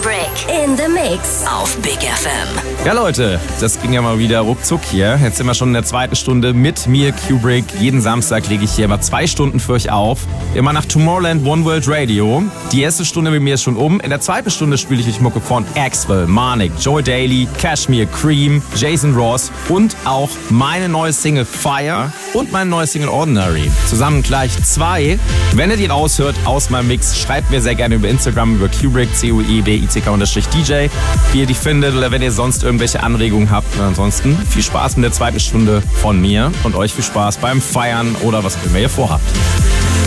Kubrick in the Mix auf Big FM. Ja Leute, das ging ja mal wieder ruckzuck hier. Jetzt sind wir schon in der zweiten Stunde mit mir, Kubrick. Jeden Samstag lege ich hier mal 2 Stunden für euch auf. Immer nach Tomorrowland One World Radio. Die erste Stunde mit mir ist schon um. In der zweiten Stunde spiele ich euch Mucke von Axwell, Marnik, Joy Daly, Cashmere, Cream, Jason Ross und auch meine neue Single Fire und meine neue Single Ordinary. Zusammen gleich 2. Wenn ihr die raushört aus meinem Mix, schreibt mir sehr gerne über Instagram, über Kubrick, CUEBICK_DJ, wie ihr die findet oder wenn ihr sonst irgendwelche Anregungen habt. Und ansonsten viel Spaß mit der zweiten Stunde von mir und euch viel Spaß beim Feiern oder was auch immer ihr vorhabt.